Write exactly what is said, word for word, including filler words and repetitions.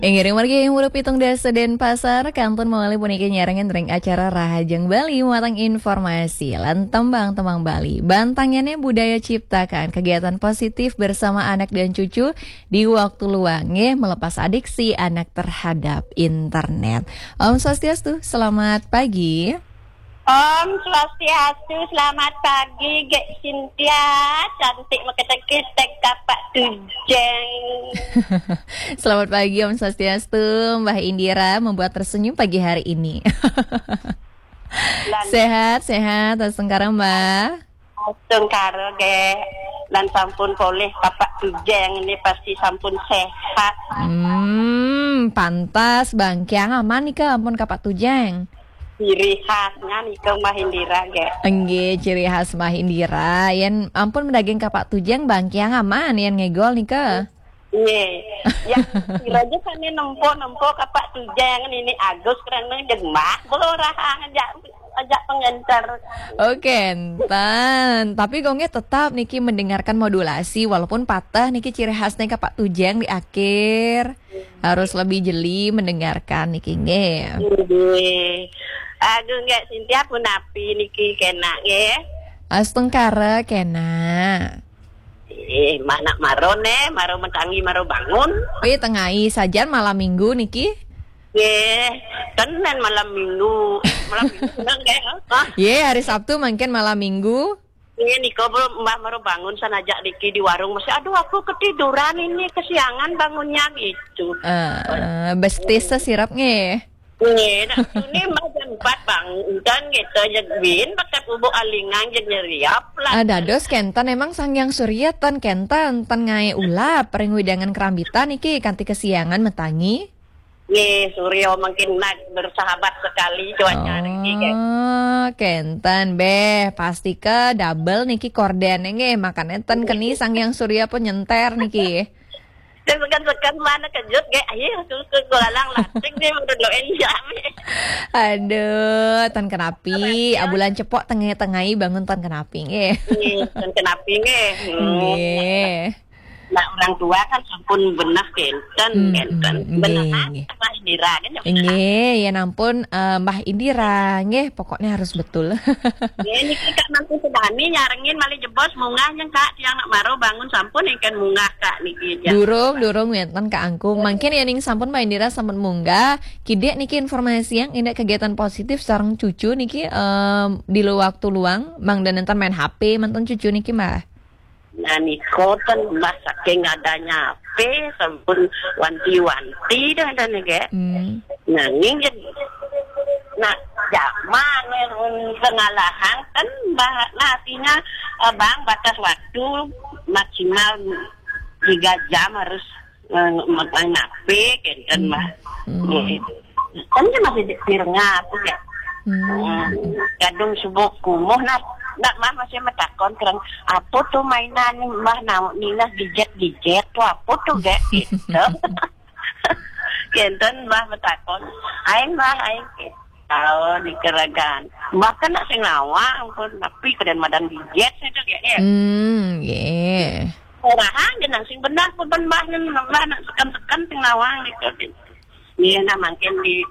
Inggiring margi yang murup pitung desa Denpasar, kantun mawali puniki nyarengan ring acara Rahajeng Bali muatang informasi lan tembang-tembang Bali. Bantangannya budaya ciptakan kegiatan positif bersama anak dan cucu di waktu luangnya melepas adiksi anak terhadap internet. Om Swastiastu, selamat pagi. Om Swastiastu, selamat pagi, Gek Cynthia, cantik meketek-ketek kapak tujeng. Selamat pagi Om Swastiastu, Mbah Indira membuat tersenyum pagi hari ini. Sehat, sehat, Tengkara Mbah. Tengkara, Gek, dan sampun boleh kapak tujeng ini pasti sampun sehat. Hmm, pantas bangkiang aman nih ke ampun kapak tujeng. Ciri khasnya nih ke Mbah Indira, Gek. Enggak, ciri khas Mbah Indira. Yang ampun mendaging kapak tujeng bangkiang aman yang ngegol nih ke. Iya, yang kira-kira kan ini nempo-nempo kapak tujeng ini Agus karena demak bolorah ajak ajak pengencar. Oke, Tan. Tapi gongnya tetap Niki mendengarkan modulasi walaupun patah Niki ciri khasnya kapak tujeng di akhir. Harus lebih jeli mendengarkan Niki nge. Aduh nggak Cynthia pun api Niki kena nge. Astengkara kena. Eh, mana maro ne, maro mentangi, maro bangun. Wih, tengahi saja malam minggu Niki. Ye, kan malam minggu, malam minggu bener nggak? Ye, hari Sabtu mungkin malam minggu. Iya Niko belum mbak baru bangun sanajak Niki di warung masih. Aduh aku ketiduran ini kesiangan bangunnya gitu. Eh, uh, bestis sirap nge. Nih, ini mbak jam empat bangun kan gitu jadwin pakai bubuk alingan jadi nyeriap lah. Ada dos kentan emang Sangyang Surya tan kentan tan ngai ulap pering widangan kerambitan Niki kanti kesiangan metangi. Nih, Suryo makin bersahabat sekali cuaca oh, Niki kayak. Kentan be pasti ke double Niki korden nge makan enten keni Sangyang Surya pun nyenter Niki. Sekan-sekan mana kejut kayak ayo ke golalang lasting dia mendodoin jami. Aduh, tan kenapi abulan cepok tengah-tengahi bangun tan kenapi nge. Nih, tan kenapi nge. Nggih. Nah orang tua kan sampun benah kenten, hmm, kenten benah Mbah Indira kan. Nggih, ya nampun uh, Mbah Indira, nggih pokoknya harus betul. Nggih niki Kak nanti sedani nyarengin mali jebos munggah yang Kak tiang nak maro bangun sampun ikan munggah Kak niki. Durung durung wenten Kak Angkung. Mungkin ya ning sampun Mbah Indira sampun munggah, kidek niki informasi yang indah kegiatan positif sareng cucu niki um, di lu waktu luang, Mang dan enten main H P mantan cucu niki Mbah. Nah Niko kan mbah saking adanya H P sampun wanti-wanti dah dan nge. Hmm. Nah ning nah zaman pengalahan kan mbah artinya bang batas waktu maksimal tiga jam harus main H P kan mbah. Kan dia masih direngap ya. Hmm. Kadung subuh kumuh nak nak mah masih metakon kerang apa tuh mainan mah naon nina dijet dijet tuh apa tuh gak gitu. Kenten mah metakon aing mah aing tahu di keragan mah kan nak sing lawa ampun tapi kedan madan dijet itu gak ya. Hmm, yeah. Orahan jenang sing benar pun mah mah nak sekan-sekan sing lawang gitu. Iya nah makin di